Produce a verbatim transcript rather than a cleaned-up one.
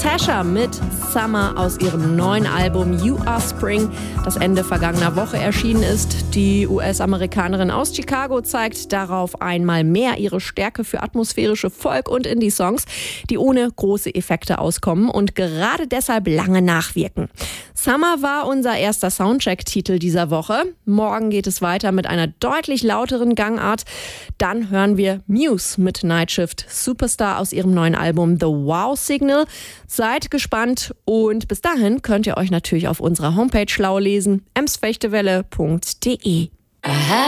Tasha mit Summer aus ihrem neuen Album You Are Spring, das Ende vergangener Woche erschienen ist. Die U S-Amerikanerin aus Chicago zeigt darauf einmal mehr ihre Stärke für atmosphärische Folk- und Indie-Songs, die ohne große Effekte auskommen und gerade deshalb lange nachwirken. Summer war unser erster Soundcheck-Titel dieser Woche. Morgen geht es weiter mit einer deutlich lauteren Gangart. Dann hören wir Muse mit Night Shift Superstar aus ihrem neuen Album The Wow Signal. Seid gespannt und bis dahin könnt ihr euch natürlich auf unserer Homepage schlau lesen, emsfechtewelle punkt de.